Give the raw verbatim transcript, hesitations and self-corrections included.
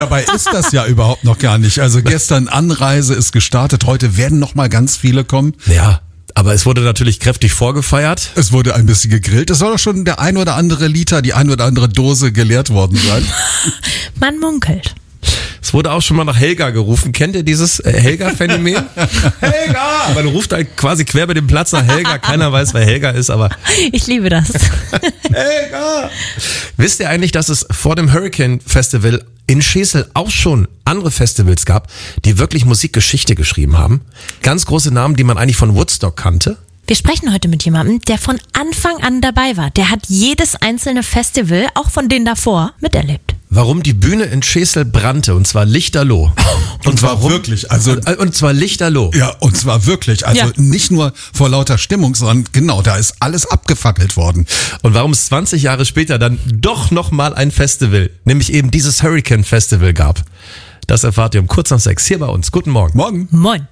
Dabei ist das ja überhaupt noch gar nicht. Also gestern Anreise ist gestartet, heute werden noch mal ganz viele kommen. Ja, aber es wurde natürlich kräftig vorgefeiert. Es wurde ein bisschen gegrillt. Es soll doch schon der ein oder andere Liter, die ein oder andere Dose geleert worden sein. Man munkelt. Es wurde auch schon mal nach Helga gerufen. Kennt ihr dieses äh, Helga-Phänomen? Helga! Man ruft halt quasi quer bei dem Platz nach Helga. Keiner weiß, wer Helga ist, aber... Ich liebe das. Helga! Wisst ihr eigentlich, dass es vor dem Hurricane Festival in Schesel auch schon andere Festivals gab, die wirklich Musikgeschichte geschrieben haben? Ganz große Namen, die man eigentlich von Woodstock kannte. Wir sprechen heute mit jemandem, der von Anfang an dabei war. Der hat jedes einzelne Festival, auch von denen davor, miterlebt. Warum die Bühne in Schesel brannte, und zwar lichterloh. Und, und zwar warum? wirklich, also und, und zwar lichterloh. Ja, und zwar wirklich, also ja. nicht nur vor lauter Stimmung, sondern genau, da ist alles abgefackelt worden. Und warum es zwanzig Jahre später dann doch nochmal ein Festival, nämlich eben dieses Hurricane Festival gab. Das erfahrt ihr um kurz nach sechs hier bei uns. Guten Morgen. Morgen. Moin.